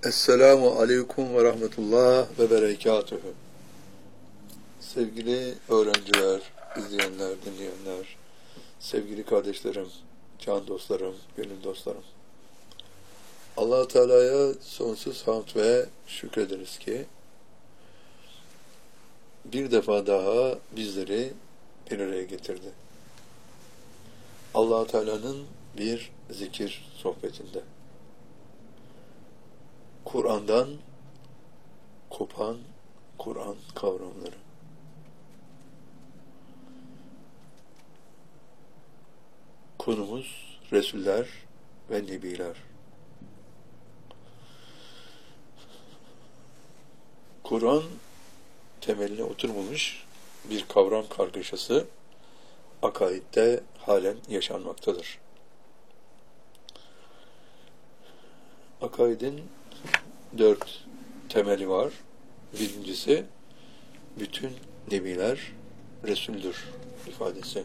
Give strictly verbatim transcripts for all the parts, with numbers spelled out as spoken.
Esselamu aleyküm ve rahmetullah ve berekatühü. Sevgili öğrenciler, izleyenler, dinleyenler, sevgili kardeşlerim, can dostlarım, gönül dostlarım. Allah-u Teala'ya sonsuz hamd ve şükrederiz ki bir defa daha bizleri bir araya getirdi. Allah-u Teala'nın bir zikir sohbetinde. Kur'an'dan kopan Kur'an kavramları. Konumuz Resuller ve Nebiler. Kur'an temeline oturmamış bir kavram kargaşası akaidde halen yaşanmaktadır. Akaidin dört temeli var. Birincisi, bütün nebiler Resul'dür ifadesi.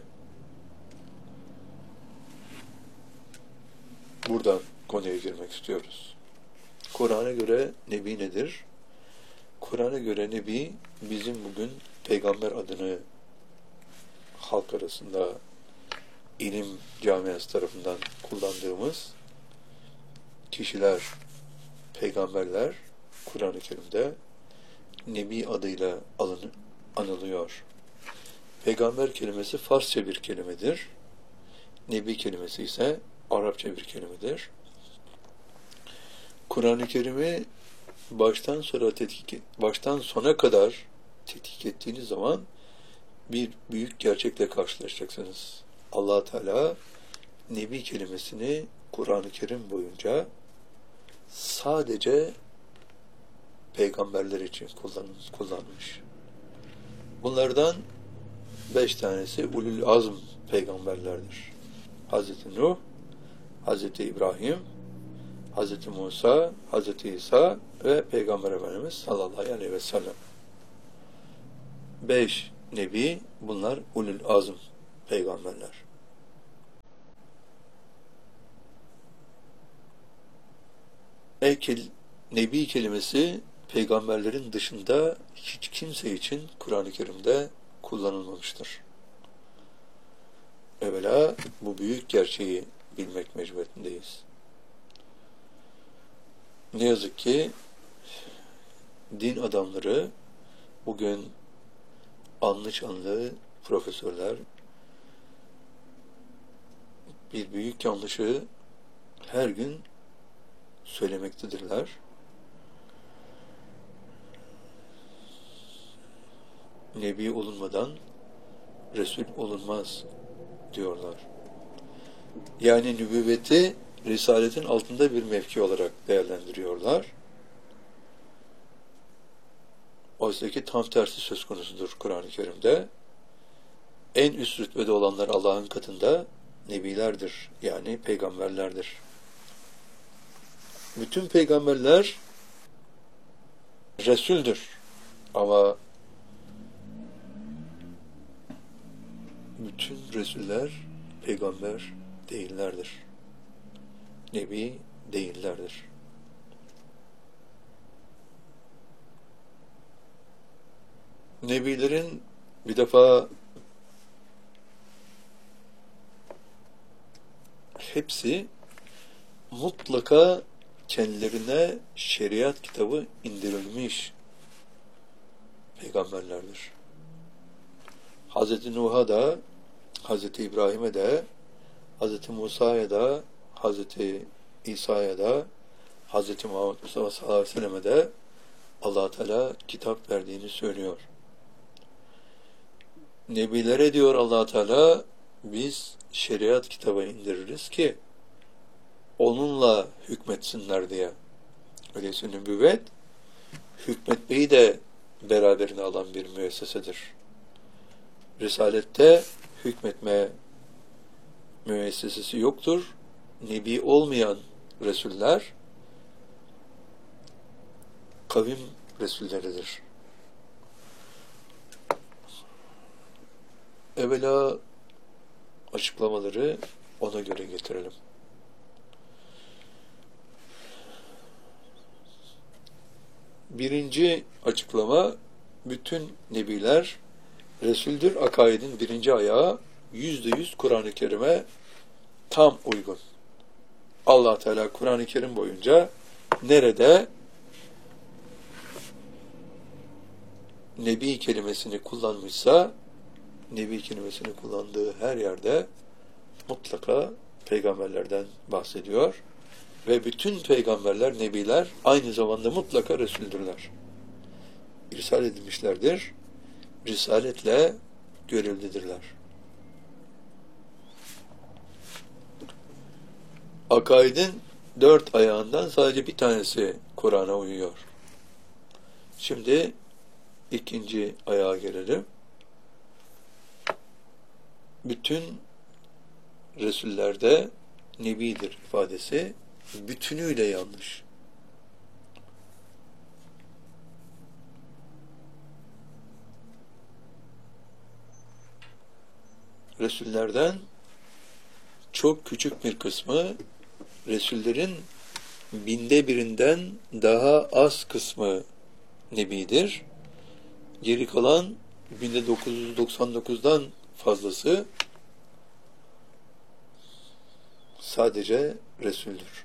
Buradan konuya girmek istiyoruz. Kur'an'a göre nebi nedir? Kur'an'a göre nebi, bizim bugün peygamber adını halk arasında ilim camiası tarafından kullandığımız kişiler, peygamberler Kur'an-ı Kerim'de nebi adıyla alın, anılıyor. Peygamber kelimesi Farsça bir kelimedir. Nebi kelimesi ise Arapça bir kelimedir. Kur'an-ı Kerim'i baştan sonra tetkik, baştan sona kadar tetkik ettiğiniz zaman bir büyük gerçekle karşılaşacaksınız. Allah Teala nebi kelimesini Kur'an-ı Kerim boyunca sadece peygamberler için kullanmış. Bunlardan beş tanesi ulul azm peygamberlerdir. Hazreti Nuh, Hazreti İbrahim, Hazreti Musa, Hazreti İsa ve Peygamber Efendimiz sallallahu aleyhi ve sellem. Beş nebi, bunlar ulul azm peygamberler. Ekil, nebi kelimesi peygamberlerin dışında hiç kimse için Kur'an-ı Kerim'de kullanılmamıştır. Evvela bu büyük gerçeği bilmek mecburiyetindeyiz. Ne yazık ki din adamları bugün anlı şanlı profesörler bir büyük yanlışı her gün söylemektedirler. Nebi olunmadan Resul olunmaz diyorlar. Yani nübüvveti Risaletin altında bir mevki olarak değerlendiriyorlar. Oysa ki tam tersi söz konusudur Kur'an-ı Kerim'de. En üst rütbede olanlar Allah'ın katında nebilerdir. Yani peygamberlerdir. Bütün peygamberler Resul'dür. Ama bütün Resuller peygamber değillerdir. Nebi değillerdir. Nebilerin bir defa hepsi mutlaka kendilerine şeriat kitabı indirilmiş peygamberlerdir. Hazreti Nuh'a da, Hazreti İbrahim'e de, Hazreti Musa'ya da, Hazreti İsa'ya da, Hazreti Muhammed Mustafa sallallahu aleyhi ve sellem'e de Allah Teala kitap verdiğini söylüyor. Nebilere diyor Allah Teala, biz şeriat kitabı indiririz ki onunla hükmetsinler diye. Öyleyse nübüvvet hükmetmeyi de beraberine alan bir müessesedir. Risalette hükmetme müessesesi yoktur. Nebi olmayan Resuller kavim Resulleridir. Evvela açıklamaları ona göre getirelim. birinci açıklama, bütün nebiler Resul'dür. Akaidin birinci ayağı yüzde yüz Kur'an-ı Kerim'e tam uygun. Allah Teala Kur'an-ı Kerim boyunca nerede Nebi kelimesini kullanmışsa, Nebi kelimesini kullandığı her yerde mutlaka peygamberlerden bahsediyor. Ve bütün peygamberler, nebiler aynı zamanda mutlaka Resuldürler. İrsal edilmişlerdir. Risaletle görevlidirler. Akaidin dört ayağından sadece bir tanesi Kur'an'a uyuyor. Şimdi ikinci ayağa gelelim. Bütün Resullerde Nebidir ifadesi bütünüyle yanlış. Resullerden çok küçük bir kısmı, Resullerin binde birinden daha az kısmı Nebidir. Geri kalan bin dokuz yüz doksan dokuzdan fazlası sadece Resul'dür.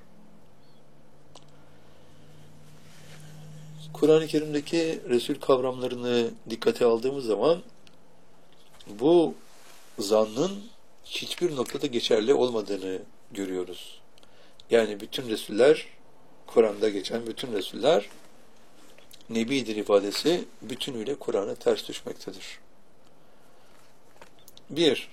Kur'an-ı Kerim'deki Resul kavramlarını dikkate aldığımız zaman bu zannın hiçbir noktada geçerli olmadığını görüyoruz. Yani bütün Resuller, Kur'an'da geçen bütün Resuller Nebidir ifadesi bütünüyle Kur'an'a ters düşmektedir. Bir,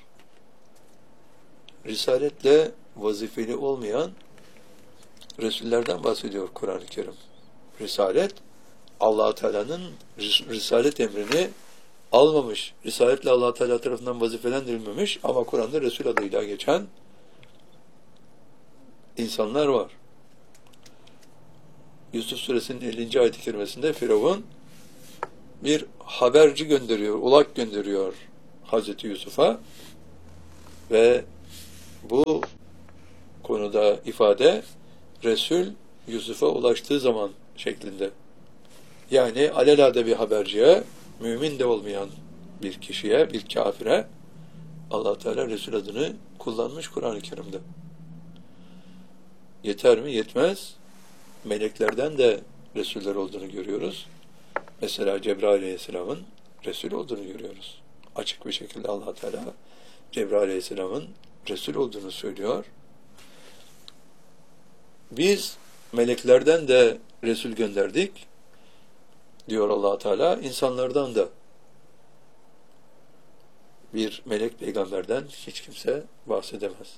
Risaletle vazifeli olmayan Resullerden bahsediyor Kur'an-ı Kerim. Risalet, Allah-u Teala'nın Risalet emrini almamış, Risaletle Allah Teala tarafından vazifelendirilmemiş ama Kur'an'da Resul adıyla geçen insanlar var. Yusuf Suresinin ellinci ayet-i kerimesinde Firavun bir haberci gönderiyor, ulak gönderiyor Hazreti Yusuf'a ve bu konuda ifade Resul Yusuf'a ulaştığı zaman şeklinde. Yani alelade bir haberciye, mümin de olmayan bir kişiye, bir kafire Allah Teala Resul adını kullanmış Kur'an-ı Kerim'de. Yeter mi? Yetmez. Meleklerden de Resuller olduğunu görüyoruz. Mesela Cebrail Aleyhisselam'ın Resul olduğunu görüyoruz. Açık bir şekilde Allah Teala Cebrail Aleyhisselam'ın Resul olduğunu söylüyor. Biz meleklerden de Resul gönderdik diyor Allah Teala. İnsanlardan da bir melek peygamberden hiç kimse bahsedemez.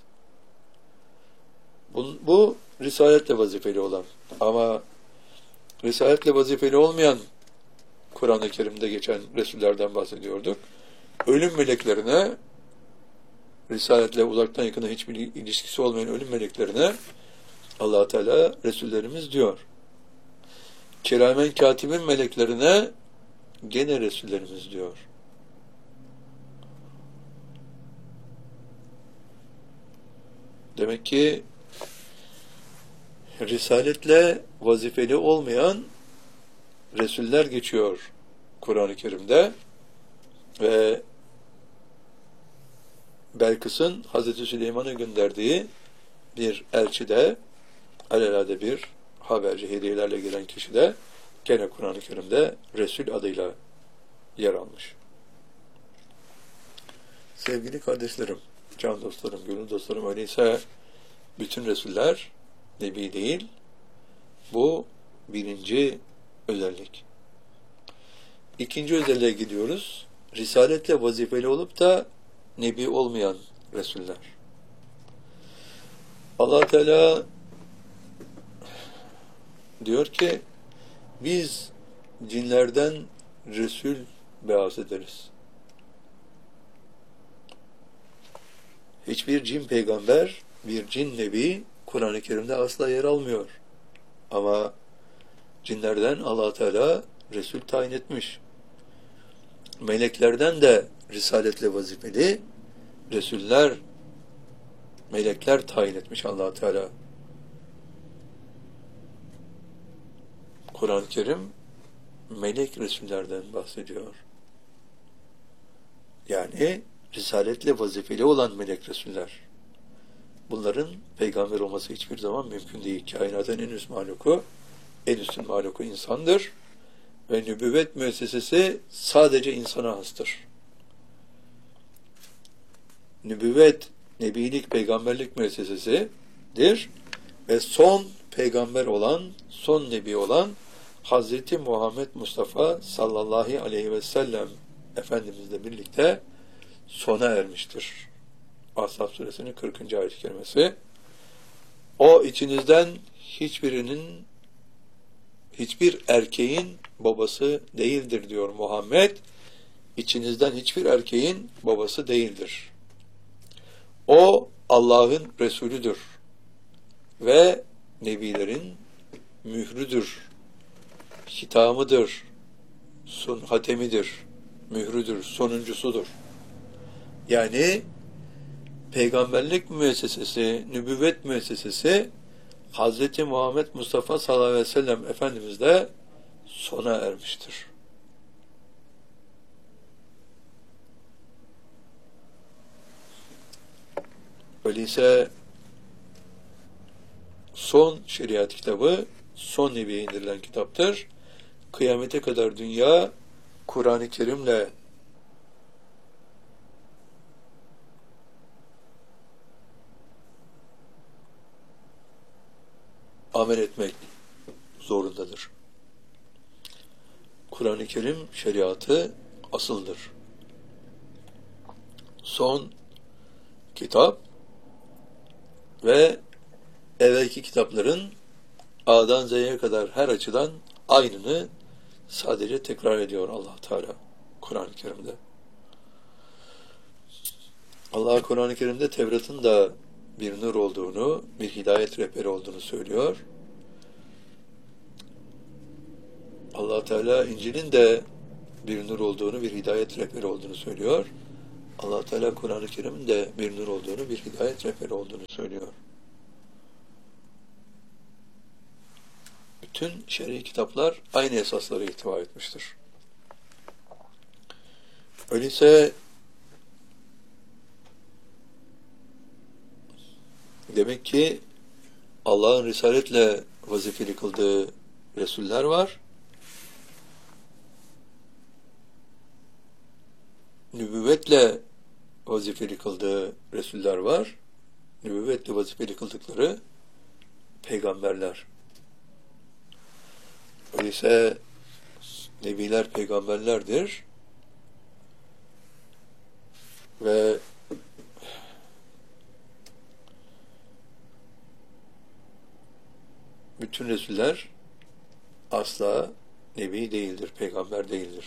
Bu, bu risaletle vazifeli olan ama risaletle vazifeli olmayan Kur'an-ı Kerim'de geçen Resullerden bahsediyorduk. Ölüm meleklerine, risaletle uzaktan yakına hiçbir ilişkisi olmayan ölüm meleklerine Allah Teala Resullerimiz diyor. Kiramen katibin meleklerine gene Resullerimiz diyor. Demek ki risaletle vazifeli olmayan Resuller geçiyor Kur'an-ı Kerim'de ve Belkıs'ın Hazreti Süleyman'a gönderdiği bir elçi de alelade bir haberci, hediyelerle gelen kişi de gene Kur'an-ı Kerim'de Resul adıyla yer almış. Sevgili kardeşlerim, can dostlarım, gönül dostlarım, öyleyse bütün Resuller Nebi değil. Bu birinci özellik. İkinci özelliğe gidiyoruz. Risaletle vazifeli olup da Nebi olmayan Resuller. Allah Teala diyor ki biz cinlerden Resul beas ederiz. Hiçbir cin peygamber, bir cin nebi Kur'an-ı Kerim'de asla yer almıyor. Ama cinlerden Allah Teala Resul tayin etmiş. Meleklerden de risaletle vazifeli Resuller, melekler tayin etmiş Allah Teala. Kur'an-ı Kerim melek Resullerden bahsediyor. Yani risaletle vazifeli olan melek Resuller. Bunların peygamber olması hiçbir zaman mümkün değil. Kainatın en üst mahluku, en üstün mahluku insandır. Ve nübüvvet müessesesi sadece insana hastır. Nübüvvet, nebilik, peygamberlik müessesesidir. Ve son peygamber olan, son nebi olan Hazreti Muhammed Mustafa sallallahu aleyhi ve sellem Efendimizle birlikte sona ermiştir. Ahzab suresinin kırkıncı ayet-i kerimesi. O içinizden hiçbirinin, hiçbir erkeğin babası değildir diyor Muhammed. İçinizden hiçbir erkeğin babası değildir. O Allah'ın Resulüdür ve nebilerin mührüdür, hitamıdır, sun hatemidir, mührüdür, sonuncusudur. Yani peygamberlik müessesesi, nübüvvet müessesesi Hazreti Muhammed Mustafa sallallahu aleyhi ve sellem Efendimiz'de sona ermiştir. Öyleyse son şeriat kitabı, son nebiye indirilen kitaptır. Kıyamete kadar dünya Kur'an-ı Kerim'le amel etmek zorundadır. Kur'an-ı Kerim şeriatı asıldır. Son kitap ve evvelki kitapların A'dan Z'ye kadar her açıdan aynını sadece tekrar ediyor Allah Teala Kur'an-ı Kerim'de. Allah Kur'an-ı Kerim'de Tevrat'ın da bir nur olduğunu, bir hidayet rehberi olduğunu söylüyor. Allah Teala İncil'in de bir nur olduğunu, bir hidayet rehberi olduğunu söylüyor. Allah Teala Kur'an-ı Kerim'in de bir nur olduğunu, bir hidayet rehberi olduğunu söylüyor. Bütün şer'i kitaplar aynı esasları ihtiva etmiştir. Öyleyse demek ki Allah'ın risaletle vazifeli kıldığı Resuller var. Nübüvvetle vazifeli kıldığı Resuller var. Nübüvvetle vazifeli kıldıkları peygamberler. Öyleyse nebiler peygamberlerdir ve bütün Resuller asla nebi değildir, peygamber değildir.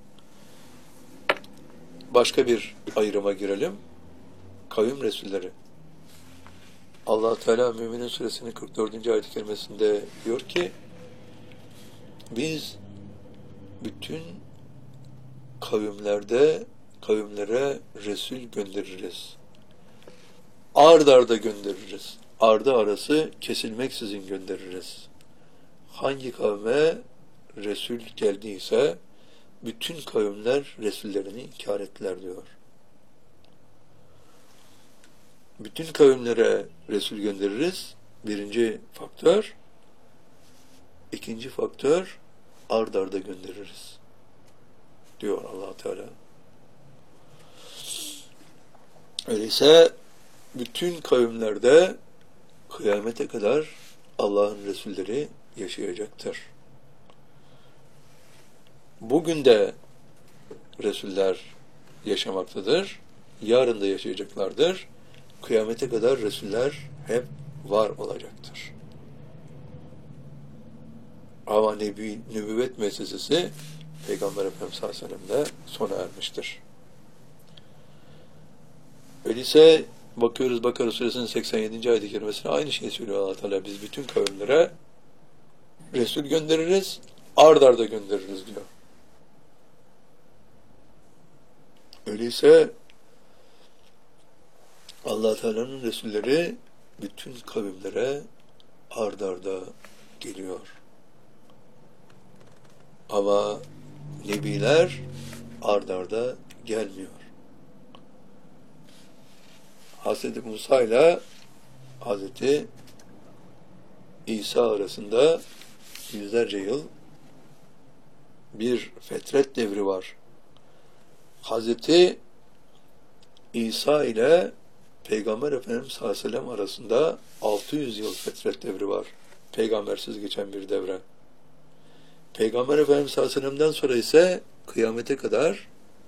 Başka bir ayrıma girelim. Kavim Resulleri. Allah Teala Müminin Suresinin kırk dördüncü ayet-i kerimesinde diyor ki biz bütün kavimlerde kavimlere Resul göndeririz. Ard arda göndeririz. Ardı arası kesilmeksizin göndeririz. Hangi kavme Resul geldiyse bütün kavimler Resullerini inkar ettiler diyor. Bütün kavimlere Resul göndeririz. Birinci faktör. İkinci faktör, ard arda göndeririz diyor Allah Teala. Öyleyse bütün kavimlerde kıyamete kadar Allah'ın Resulleri yaşayacaktır. Bugün de Resuller yaşamaktadır. Yarın da yaşayacaklardır. Kıyamete kadar Resuller hep var olacaktır. Ama nebi, nübüvvet müessesesi Peygamber Efendimiz sallallahu aleyhi ve sellem'de sona ermiştir. Öyleyse bakıyoruz Bakara Suresinin seksen yedinci ayet-i kerimesine aynı şeyi söylüyor Allah Teala. Biz bütün kavimlere Resul göndeririz, ard arda göndeririz diyor. Öyleyse Allah Teala'nın Resulleri bütün kavimlere ard arda geliyor. Ama nebiler ard arda gelmiyor. Hazreti Musa ile Hazreti İsa arasında yüzlerce yıl bir fetret devri var. Hazreti İsa ile Peygamber Efendimiz sallallahu aleyhi ve sellem arasında altı yüz yıl fetret devri var. Peygambersiz geçen bir devre. Peygamber Efendimiz sallallahu aleyhi ve sellem'den sonra ise kıyamete kadar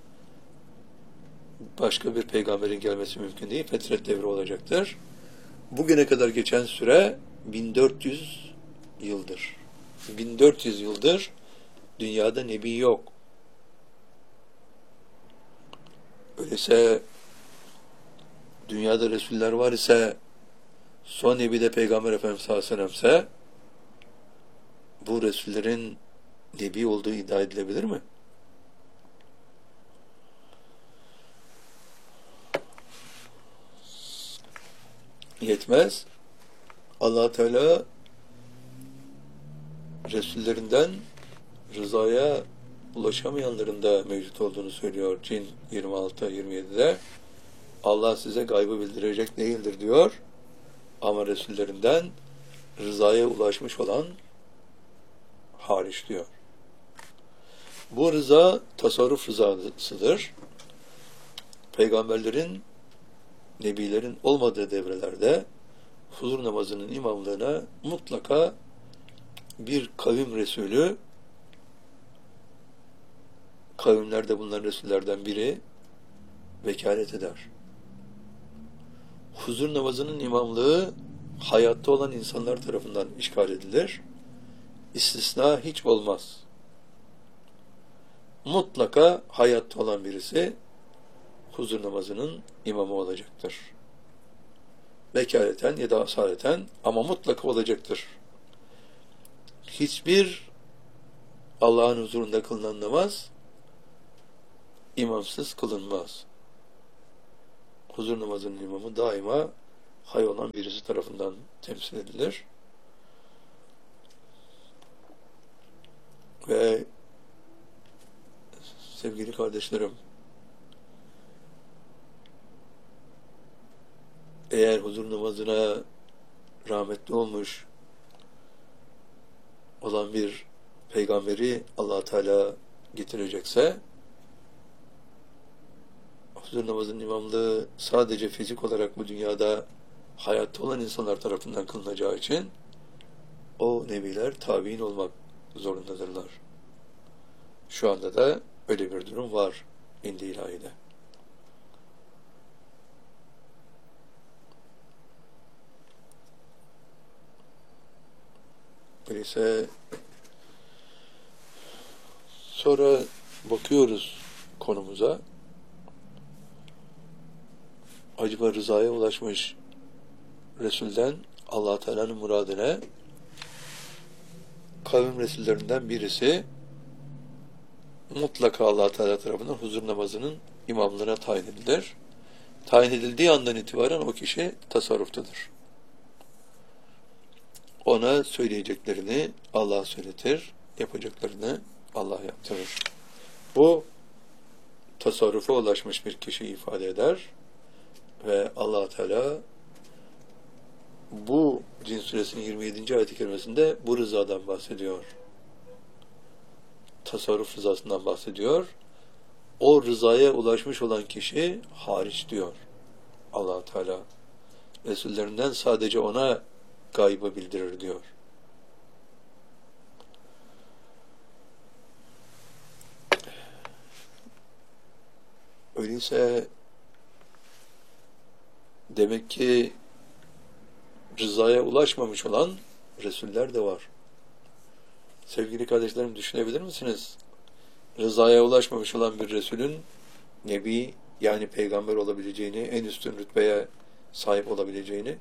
başka bir peygamberin gelmesi mümkün değil. Fetret devri olacaktır. Bugüne kadar geçen süre bin dört yüz yıldır. bin dört yüz yıldır dünyada nebi yok. Öyleyse dünyada Resuller var ise son nebi de Peygamber Efendimiz sallallahu aleyhi ve sellem ise bu Resullerin nebi olduğu iddia edilebilir mi? Yetmez. Allah Teala Resullerinden rızaya ulaşamayanların da mevcut olduğunu söylüyor. Cin yirmi altı yirmi yedi'de Allah size gaybı bildirecek değildir diyor. Ama Resullerinden rızaya ulaşmış olan hariç diyor. Bu rıza tasarruf rızasıdır. Peygamberlerin, nebilerin olmadığı devrelerde huzur namazının imamlığına mutlaka bir kavim Resulü, kavimlerde bulunan Resullerden biri vekalet eder. Huzur namazının imamlığı hayatta olan insanlar tarafından işgal edilir. İstisna hiç olmaz. Mutlaka hayatta olan birisi huzur namazının imamı olacaktır. Vekaleten ya da asaleten ama mutlaka olacaktır. Hiçbir Allah'ın huzurunda kılınan namaz imamsız kılınmaz. Huzur namazının imamı daima hay olan birisi tarafından temsil edilir. Ve sevgili kardeşlerim, eğer huzur namazına rahmetli olmuş olan bir peygamberi Allah Teala getirecekse, huzur namazının imamlığı sadece fizik olarak bu dünyada hayatta olan insanlar tarafından kılınacağı için o nebiler tabiin olmak zorundadırlar. Şu anda da öyle bir durum var indi ilahide. Öyleyse sonra bakıyoruz konumuza. Acaba rızaya ulaşmış Resul'den Allah Teala'nın muradına kavim Resullerinden birisi mutlaka Allah Teala tarafından huzur namazının imamlığına tayin edilir. Tayin edildiği andan itibaren o kişi tasarruftadır. Ona söyleyeceklerini Allah söyletir, yapacaklarını Allah yaptırır. Bu tasarrufa ulaşmış bir kişi ifade eder ve Allah Teala bu Cin suresinin yirmi yedinci ayet-i kerimesinde bu rızadan bahsediyor. Tasarruf rızasından bahsediyor. O rızaya ulaşmış olan kişi hariç diyor Allah Teala. Resullerinden sadece ona gaybı bildirir diyor. Öyleyse demek ki rızaya ulaşmamış olan Resuller de var. Sevgili kardeşlerim, düşünebilir misiniz? Rızaya ulaşmamış olan bir Resulün Nebi, yani peygamber olabileceğini, en üstün rütbeye sahip olabileceğini?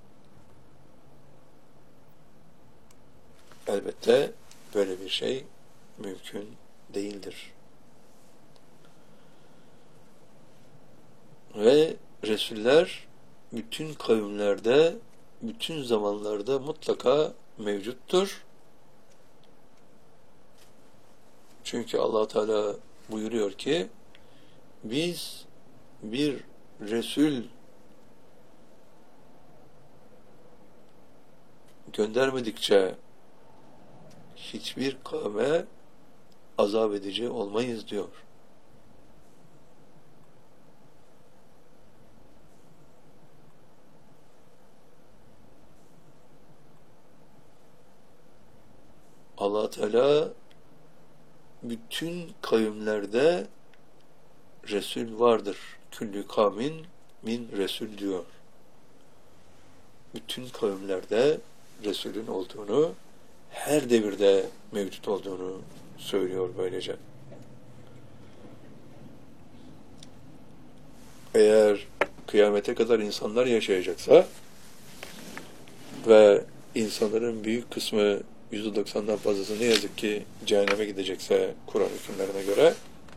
Elbette böyle bir şey mümkün değildir. Ve Resuller bütün kavimlerde, bütün zamanlarda mutlaka mevcuttur. Çünkü Allah Teala buyuruyor ki biz bir Resul göndermedikçe hiçbir kavme azap edici olmayız diyor. Allah Teala bütün kavimlerde Resul vardır. Küllü kavmin min Resul diyor. Bütün kavimlerde Resulün olduğunu, her devirde mevcut olduğunu söylüyor böylece. Eğer kıyamete kadar insanlar yaşayacaksa ve insanların büyük kısmı yüzde doksandan fazlası ne yazık ki cehenneme gidecekse Kur'an hükümlerine göre,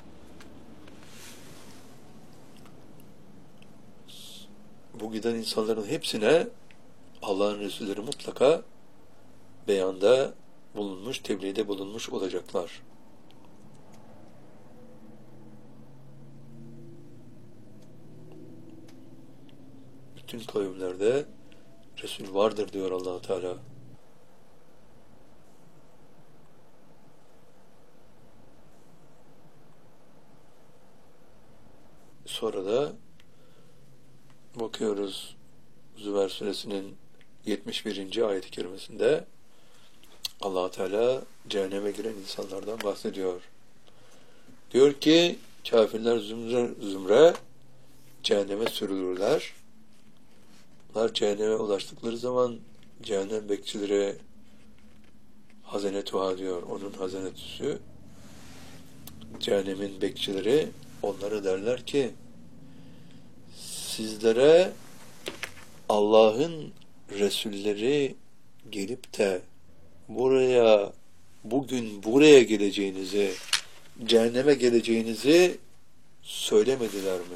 bu giden insanların hepsine Allah'ın Resulleri mutlaka beyanda bulunmuş, tebliğde bulunmuş olacaklar. Bütün kavimlerde Resul vardır diyor Allah Teala. Sonra da bakıyoruz Zümer suresinin yetmiş birinci ayet-i kerimesinde Allah Teala cehenneme giren insanlardan bahsediyor. Diyor ki kafirler zümre, zümre cehenneme sürülürler. Bunlar cehenneme ulaştıkları zaman cehennem bekçileri hazenetuha diyor. Onun hazenetüsü, cehennemin bekçileri onlara derler ki sizlere Allah'ın Resulleri gelip de buraya, bugün buraya geleceğinizi, cehenneme geleceğinizi söylemediler mi?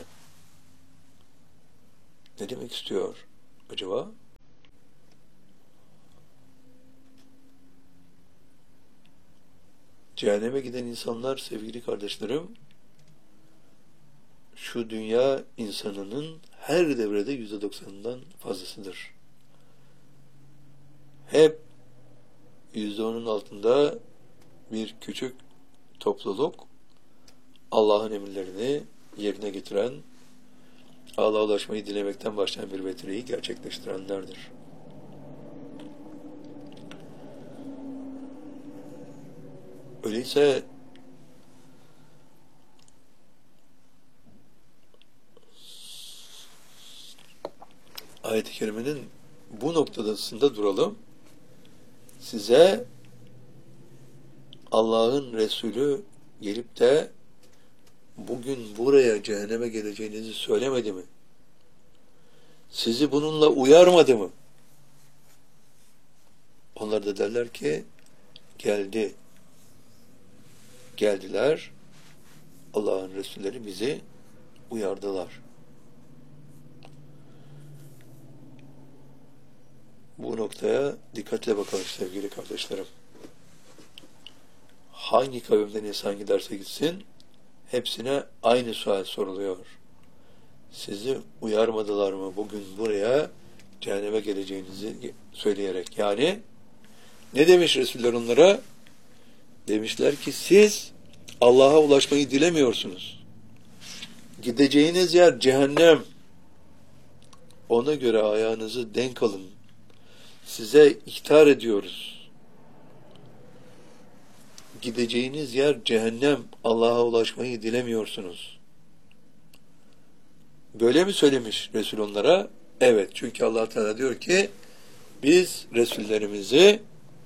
Ne demek istiyor acaba? Cehenneme giden insanlar sevgili kardeşlerim, şu dünya insanının her devrede yüzde doksanından fazlasıdır. Hep yüzde onun altında bir küçük topluluk Allah'ın emirlerini yerine getiren, Allah'a ulaşmayı dilemekten başlayan bir vetireyi gerçekleştirenlerdir. Öyleyse ayet-i kerimenin bu noktasında duralım. Size Allah'ın Resulü gelip de bugün buraya cehenneme geleceğinizi söylemedi mi? Sizi bununla uyarmadı mı? Onlar da derler ki geldi. Geldiler. Allah'ın Resulleri bizi uyardılar. Bu noktaya dikkatle bakalım sevgili kardeşlerim. Hangi kavimden insan giderse gitsin, hepsine aynı sual soruluyor. Sizi uyarmadılar mı bugün buraya cehenneme geleceğinizi söyleyerek? Yani ne demiş Resuller onlara? Demişler ki siz Allah'a ulaşmayı dilemiyorsunuz. Gideceğiniz yer cehennem. Ona göre ayağınızı denk alın. Size ihtar ediyoruz. Gideceğiniz yer cehennem. Allah'a ulaşmayı dilemiyorsunuz. Böyle mi söylemiş Resul onlara? Evet. Çünkü Allah Teala diyor ki biz Resullerimizi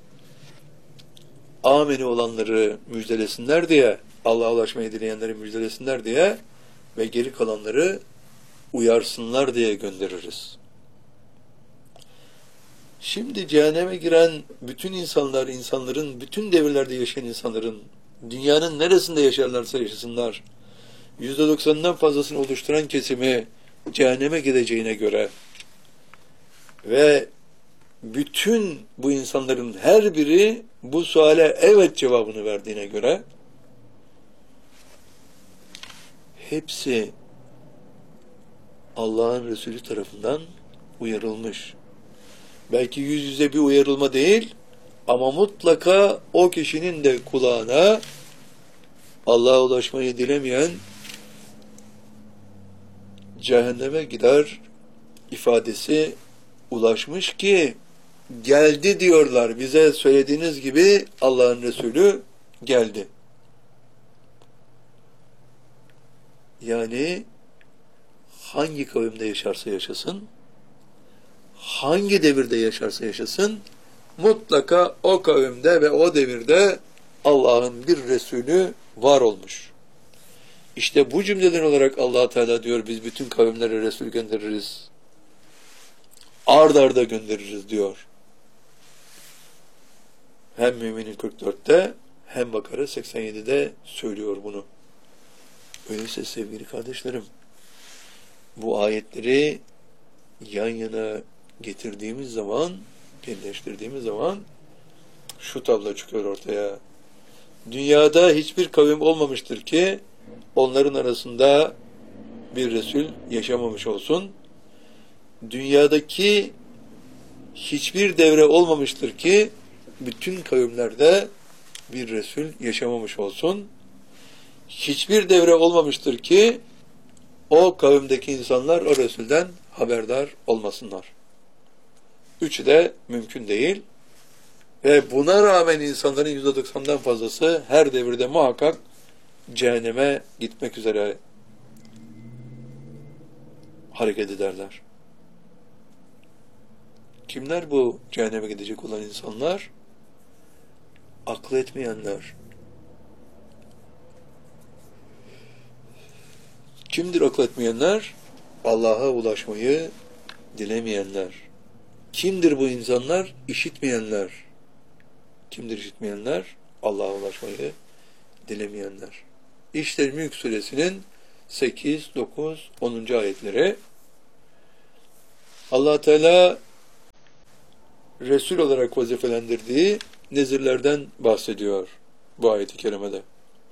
ameni olanları müjdelesinler diye, Allah'a ulaşmayı dileyenleri müjdelesinler diye ve geri kalanları uyarsınlar diye göndeririz. Şimdi cehenneme giren bütün insanlar, insanların, bütün devirlerde yaşayan insanların, dünyanın neresinde yaşarlarsa yaşasınlar, yüzde doksanından fazlasını oluşturan kesimi cehenneme gideceğine göre ve bütün bu insanların her biri bu suale evet cevabını verdiğine göre hepsi Allah'ın Resulü tarafından uyarılmış. Belki yüz yüze bir uyarılma değil, ama mutlaka o kişinin de kulağına Allah'a ulaşmayı dilemeyen cehenneme gider ifadesi ulaşmış ki geldi diyorlar. Bize söylediğiniz gibi Allah'ın Resulü geldi. Yani hangi kavimde yaşarsa yaşasın, hangi devirde yaşarsa yaşasın, mutlaka o kavimde ve o devirde Allah'ın bir Resulü var olmuş. İşte bu cümleden olarak Allah Teala diyor, biz bütün kavimlere Resul göndeririz. Ard arda göndeririz diyor. Hem Mü'minin kırk dörtte hem Bakara seksen yedide söylüyor bunu. Öyleyse sevgili kardeşlerim, bu ayetleri yan yana getirdiğimiz zaman, birleştirdiğimiz zaman şu tablo çıkıyor ortaya. Dünyada hiçbir kavim olmamıştır ki onların arasında bir Resul yaşamamış olsun. Dünyadaki hiçbir devre olmamıştır ki bütün kavimlerde bir Resul yaşamamış olsun. Hiçbir devre olmamıştır ki o kavimdeki insanlar o Resul'den haberdar olmasınlar. Üçü de mümkün değil. Ve buna rağmen insanların yüzde doksandan fazlası her devirde muhakkak cehenneme gitmek üzere hareket ederler. Kimler bu cehenneme gidecek olan insanlar? Akıl etmeyenler. Kimdir akıl etmeyenler? Allah'a ulaşmayı dilemeyenler. Kimdir bu insanlar? İşitmeyenler. Kimdir işitmeyenler? Allah'a ulaşmayı dilemeyenler. İşte Mülk Suresinin sekiz, dokuz, onuncu ayetleri. Allah Teala Resul olarak vazifelendirdiği nezirlerden bahsediyor bu ayet-i kerimede.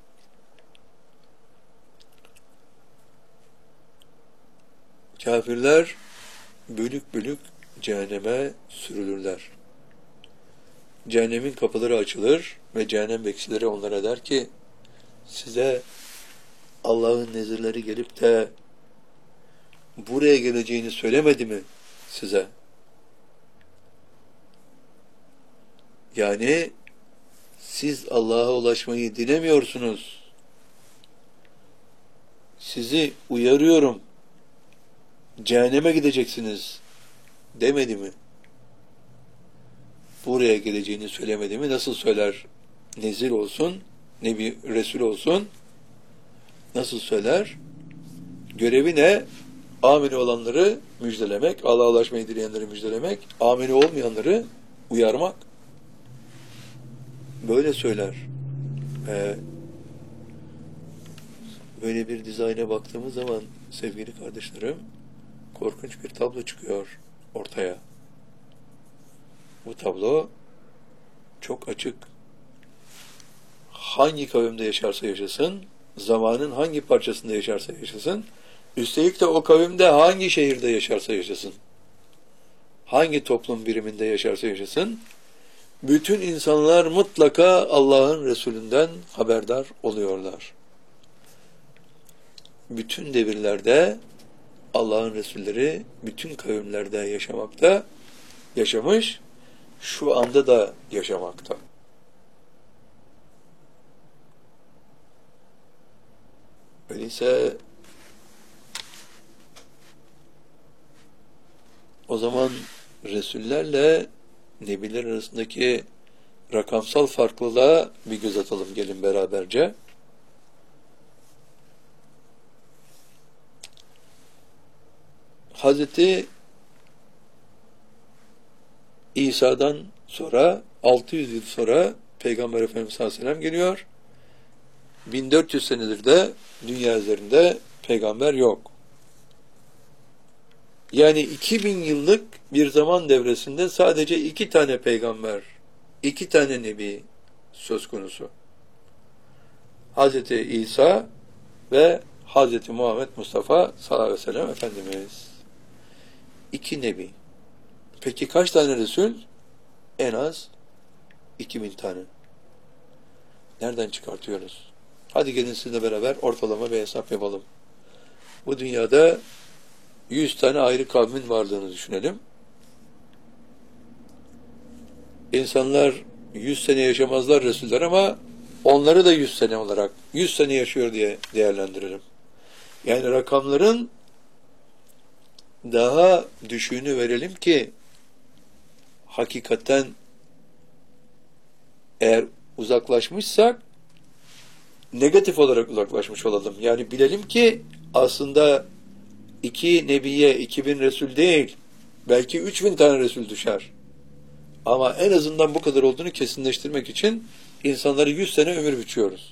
Kafirler bölük bölük cehenneme sürülürler. Cehennemin kapıları açılır ve cehennem bekçileri onlara der ki, size Allah'ın nezirleri gelip de buraya geleceğini söylemedi mi size? Yani siz Allah'a ulaşmayı dilemiyorsunuz. Sizi uyarıyorum. Cehenneme gideceksiniz demedi mi? Buraya geleceğini söylemedi mi? Nasıl söyler? Nezir olsun, Nebi, Resul olsun. Nasıl söyler? Görevi ne? Amini olanları müjdelemek, Allah'a ulaşmayı dileyenleri müjdelemek, amini olmayanları uyarmak. Böyle söyler. Ee, böyle bir dizayna baktığımız zaman sevgili kardeşlerim, korkunç bir tablo çıkıyor ortaya. Bu tablo çok açık. Hangi kavimde yaşarsa yaşasın, zamanın hangi parçasında yaşarsa yaşasın, üstelik de o kavimde hangi şehirde yaşarsa yaşasın, hangi toplum biriminde yaşarsa yaşasın, bütün insanlar mutlaka Allah'ın Resulünden haberdar oluyorlar. Bütün devirlerde Allah'ın Resulleri bütün kavimlerde yaşamakta, yaşamış, şu anda da yaşamakta. Öyleyse o zaman Resullerle Nebiler arasındaki rakamsal farklılığa bir göz atalım gelin beraberce. Hazreti İsa'dan sonra altı yüz yıl sonra Peygamber Efendimiz sallallahu aleyhi ve sellem geliyor. bin dört yüz senedir de dünya üzerinde peygamber yok. Yani iki bin yıllık bir zaman devresinde sadece iki tane peygamber, iki tane nebi söz konusu. Hazreti İsa ve Hazreti Muhammed Mustafa sallallahu aleyhi ve sellem Efendimiz. İki nebi. Peki kaç tane Resul? En az iki bin tane. Nereden çıkartıyoruz? Hadi gelin sizinle beraber ortalama bir hesap yapalım. Bu dünyada yüz tane ayrı kavmin varlığını düşünelim. İnsanlar yüz sene yaşamazlar Resuller ama onları da yüz sene olarak yüz sene yaşıyor diye değerlendirelim. Yani rakamların daha düşüğünü verelim ki hakikaten eğer uzaklaşmışsak negatif olarak uzaklaşmış olalım. Yani bilelim ki aslında iki nebiye iki bin Resul değil, belki üç bin tane Resul düşer. Ama en azından bu kadar olduğunu kesinleştirmek için insanları yüz sene ömür biçiyoruz.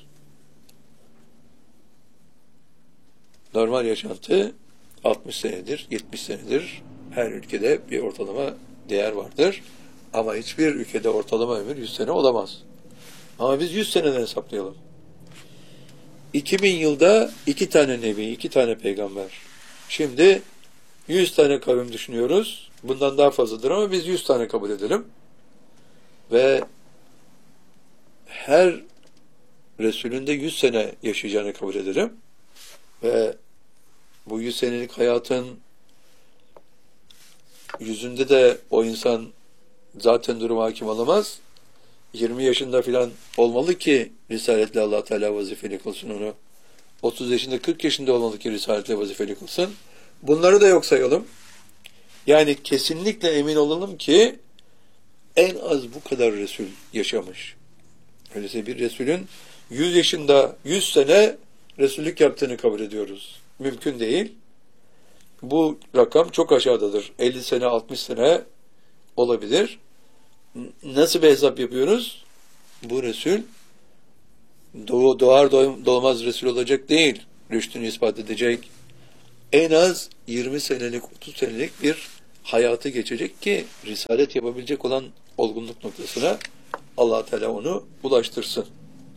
Normal yaşantı altmış senedir, yetmiş senedir. Her ülkede bir ortalama değer vardır. Ama hiçbir ülkede ortalama ömür yüz sene olamaz. Ama biz yüz seneden hesaplayalım. iki bin yılda iki tane nebi, iki tane peygamber. Şimdi yüz tane kavim düşünüyoruz. Bundan daha fazladır ama biz yüz tane kabul edelim. Ve her Resulün de yüz sene yaşayacağını kabul edelim. Ve bu yüz senelik hayatın yüzünde de o insan zaten duruma hakim olamaz. yirmi yaşında filan olmalı ki Risaletle Allah Teala vazifeli kılsın onu. otuz yaşında, kırk yaşında olmalı ki Risaletle vazifeli kılsın. Bunları da yok sayalım. Yani kesinlikle emin olalım ki en az bu kadar Resul yaşamış. Öyleyse bir Resulün yüz yaşında yüz sene Resullük yaptığını kabul ediyoruz. Mümkün değil. Bu rakam çok aşağıdadır. elli sene, altmış sene olabilir. Nasıl bir hesap yapıyoruz? Bu Resul doğ, doğar doğmaz Resul olacak değil. Rüştünü ispat edecek. En az yirmi senelik, otuz senelik bir hayatı geçecek ki risalet yapabilecek olan olgunluk noktasına Allah Teala onu ulaştırsın.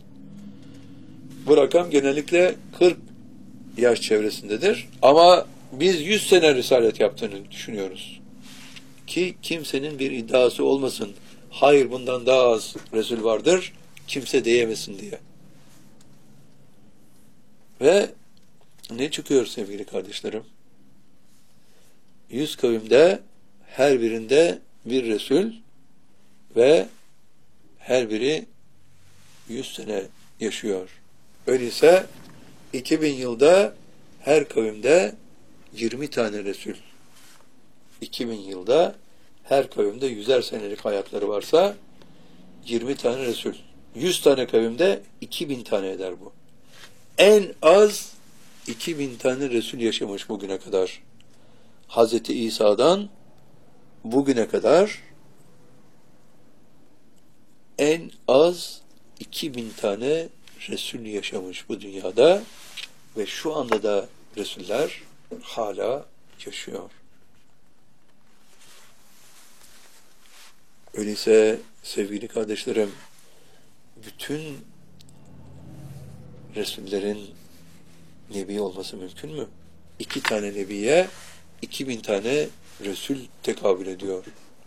Bu rakam genellikle kırk yaş çevresindedir. Ama biz yüz sene risalet yaptığını düşünüyoruz. Ki kimsenin bir iddiası olmasın. Hayır, bundan daha az Resul vardır. Kimse diyemesin diye. Ve ne çıkıyor sevgili kardeşlerim? Yüz kavimde her birinde bir Resul ve her biri yüz sene yaşıyor. Öyleyse iki bin yılda her kavimde yirmi tane Resul. iki bin yılda her kavimde yüzer senelik hayatları varsa yirmi tane Resul. yüz tane kavimde iki bin tane eder bu. En az iki bin tane Resul yaşamış bugüne kadar. Hazreti İsa'dan bugüne kadar en az iki bin tane Resul yaşamış bu dünyada ve şu anda da Resuller hala yaşıyor. Öyleyse sevgili kardeşlerim, bütün Resullerin Nebi olması mümkün mü? İki tane Nebiye iki bin tane Resul tekabül ediyor.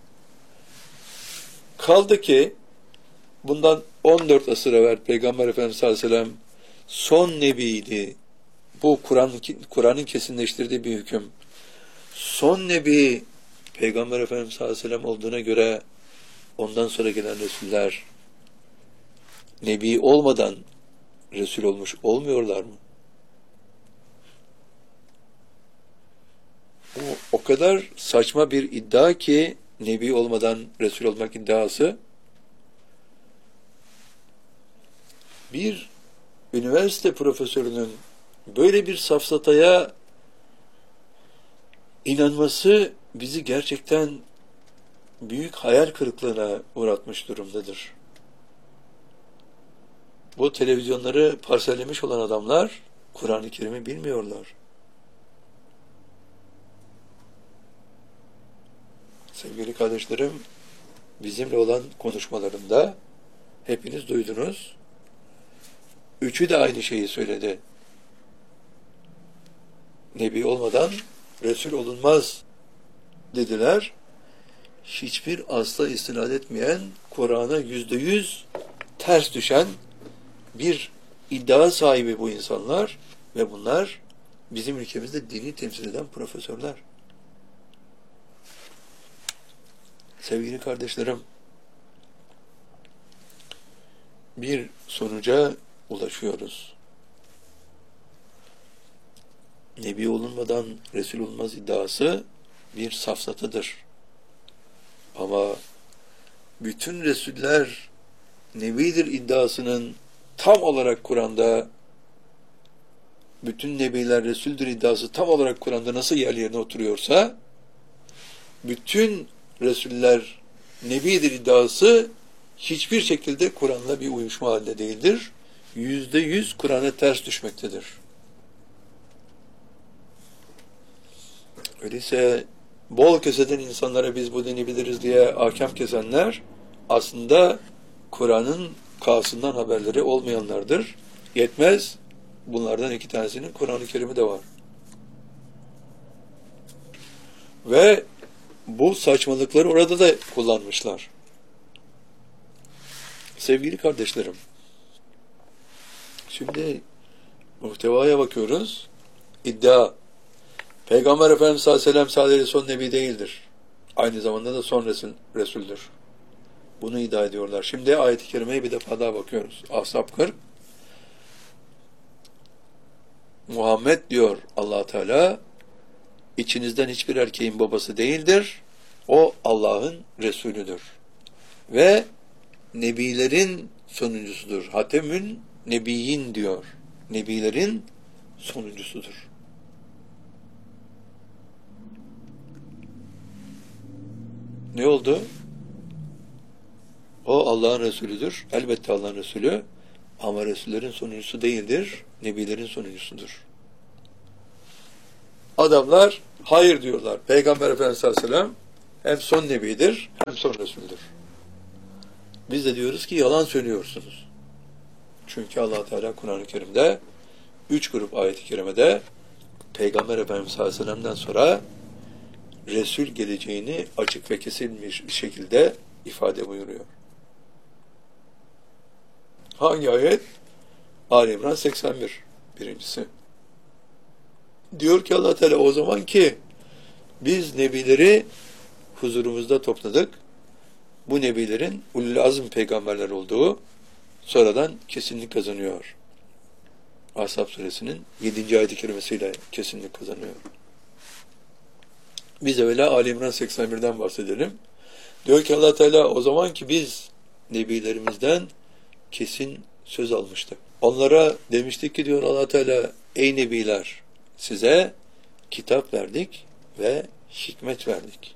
Kaldı ki bundan on dört asır evvel Peygamber Efendimiz sallallahu aleyhi ve sellem son Nebiydi. Bu Kur'an'ın Kur'an'ın kesinleştirdiği bir hüküm. Son Nebi Peygamber Efendimiz sallallahu aleyhi ve sellem olduğuna göre ondan sonra gelen Resuller Nebi olmadan Resul olmuş olmuyorlar mı? Bu o kadar saçma bir iddia ki Nebi olmadan Resul olmak iddiası. Bir üniversite profesörünün böyle bir safsataya inanması bizi gerçekten büyük hayal kırıklığına uğratmış durumdadır. Bu televizyonları parsellemiş olan adamlar Kur'an-ı Kerim'i bilmiyorlar. Sevgili kardeşlerim, bizimle olan konuşmalarında hepiniz duydunuz. Üçü de aynı şeyi söyledi. Nebi olmadan Resul olunmaz dediler. Hiçbir asla istinad etmeyen, Kur'an'a yüzde yüz ters düşen bir iddia sahibi bu insanlar ve bunlar bizim ülkemizde dini temsil eden profesörler. Sevgili kardeşlerim, bir sonuca ulaşıyoruz. Nebi olunmadan Resul olmaz iddiası bir safsatıdır. Ama bütün Resuller Nebidir iddiasının tam olarak Kur'an'da, bütün Nebiler Resul'dür iddiası tam olarak Kur'an'da nasıl yer yerine oturuyorsa, bütün Resuller Nebidir iddiası hiçbir şekilde Kur'an'la bir uyuşma halinde değildir. Yüzde yüz Kur'an'a ters düşmektedir. Öyleyse bol keseden insanlara biz bu dini biliriz diye ahkam kesenler aslında Kur'an'ın kâsından haberleri olmayanlardır. Yetmez, bunlardan iki tanesinin Kur'an-ı Kerim'i de var. Ve bu saçmalıkları orada da kullanmışlar. Sevgili kardeşlerim, şimdi muhtevaya bakıyoruz. İddia, Peygamber Efendimiz sallallahu aleyhi ve sellem sadece son nebi değildir. Aynı zamanda da son resul, Resul'dür. Bunu iddia ediyorlar. Şimdi ayet-i kerimeye bir defa daha bakıyoruz. Ashab kırk. Muhammed diyor Allah Teala, içinizden hiçbir erkeğin babası değildir. O Allah'ın Resulüdür. Ve nebilerin sonuncusudur. Hatemün Nebiyyin diyor. Nebilerin sonuncusudur. Ne oldu? O Allah'ın Resulüdür. Elbette Allah'ın Resulü. Ama Resullerin sonuncusu değildir. Nebilerin sonuncusudur. Adamlar hayır diyorlar. Peygamber Efendimiz sallallahu aleyhi ve sellem hem son nebidir hem son Resulüdür. Biz de diyoruz ki yalan söylüyorsunuz. Çünkü Allah Teala Kur'an-ı Kerim'de üç grup ayet-i kerimede Peygamber Efendimiz sallallahu aleyhi ve sellem'den sonra Resul geleceğini açık ve kesin bir şekilde ifade buyuruyor. Hangi ayet? Ali İmran seksen bir. Birincisi. Diyor ki Allah Teala o zaman ki biz nebileri huzurumuzda topladık. Bu nebilerin ulul azm peygamberler olduğu sonradan kesinlik kazanıyor. Ashab suresinin yedinci ayet-i kerimesiyle kesinlik kazanıyor. Biz evvela Ali İmran seksen birden bahsedelim. Diyor ki Allah Teala o zaman ki biz nebilerimizden kesin söz almıştık. Onlara demiştik ki diyor Allah Teala, ey nebiler, size kitap verdik ve hikmet verdik.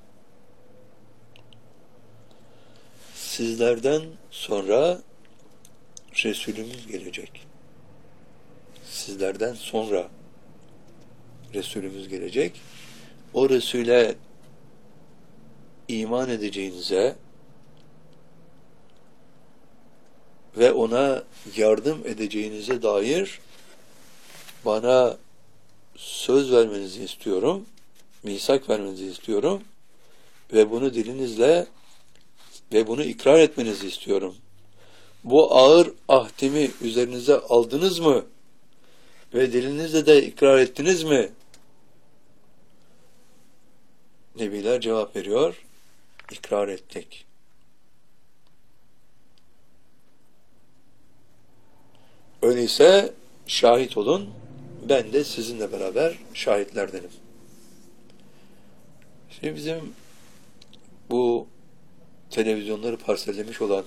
Sizlerden sonra Resulümüz gelecek. Sizlerden sonra Resulümüz gelecek. O Resul'e iman edeceğinize ve ona yardım edeceğinize dair bana söz vermenizi istiyorum, misak vermenizi istiyorum ve bunu dilinizle ve bunu ikrar etmenizi istiyorum. Bu ağır ahdimi üzerinize aldınız mı? Ve dilinizle de ikrar ettiniz mi? Nebiler cevap veriyor, ikrar ettik. Öyleyse şahit olun, ben de sizinle beraber şahitlerdenim. Şimdi bizim bu televizyonları parsellemiş olan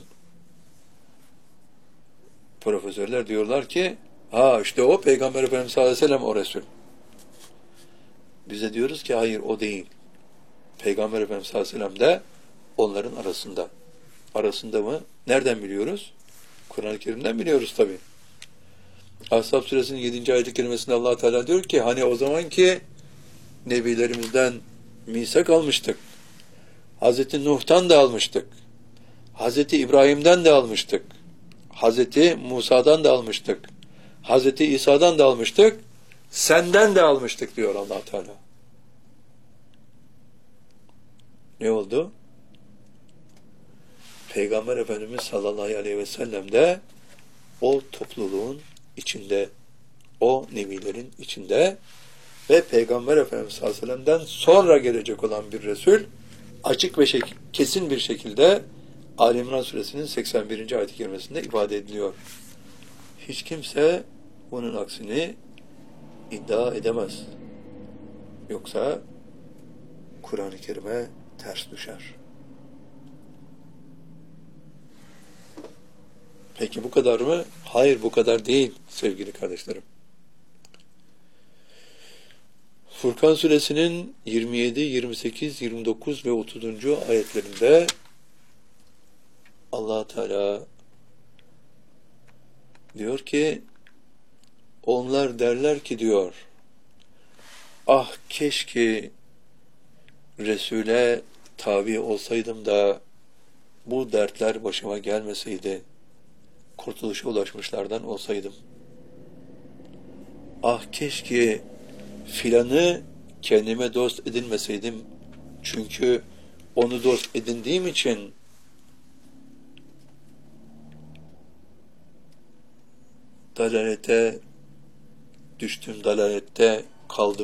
profesörler diyorlar ki, ha işte o Peygamber Efendimiz sallallahu aleyhi ve sellem o Resul. Biz de diyoruz ki hayır o değil. Peygamber Efendimiz sallallahu aleyhi ve sellem de onların arasında. Arasında mı? Nereden biliyoruz? Kur'an-ı Kerim'den biliyoruz tabi. Ashab suresinin yedinci ayet-i kerimesinde Allah Teala diyor ki hani o zaman ki nebilerimizden misak almıştık. Hazreti Nuh'tan da almıştık. Hazreti İbrahim'den de almıştık. Hazreti Musa'dan da almıştık. Hazreti İsa'dan da almıştık. senden de almıştık diyor Allah Teala. Ne oldu? Peygamber Efendimiz sallallahu aleyhi ve sellem de o topluluğun içinde, o nebilerin içinde ve Peygamber Efendimiz sallallahu aleyhi ve sellem'den sonra gelecek olan bir Resul, açık ve şek- kesin bir şekilde Ali İmran suresinin seksen birinci ayet-i kerimesinde ifade ediliyor. Hiç kimse bunun aksini iddia edemez. Yoksa Kur'an-ı Kerim'e ters düşer. Peki bu kadar mı? Hayır, bu kadar değil sevgili kardeşlerim. Furkan suresinin yirmi yedi, yirmi sekiz, yirmi dokuz ve otuzuncu ayetlerinde Allah Teala diyor ki, onlar derler ki diyor, ah keşke Resul'e tabi olsaydım da bu dertler başıma gelmeseydi, kurtuluşa ulaşmışlardan olsaydım. Ah keşke filanı kendime dost edinmeseydim, çünkü onu dost edindiğim için dalalete düştüm, dalalette kaldım.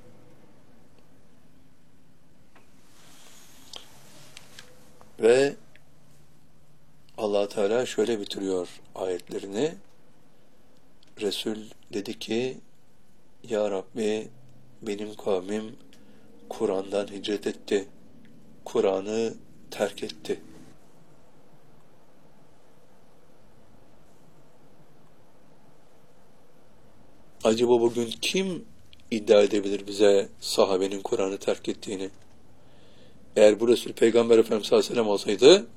Ve Allah Teala şöyle bitiriyor ayetlerini. Resul dedi ki, Ya Rabbi, benim kavmim Kur'an'dan hicret etti. Kur'an'ı terk etti. Acaba bugün kim iddia edebilir bize sahabenin Kur'an'ı terk ettiğini? Eğer bu Resul Peygamber Efendimiz sallallahu aleyhi ve sellem olsaydı,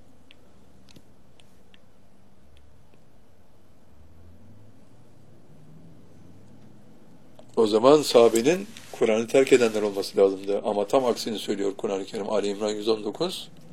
o zaman sahabenin Kur'an'ı terk edenler olması lazımdı. Ama tam aksini söylüyor Kur'an-ı Kerim. Ali İmran yüz on dokuz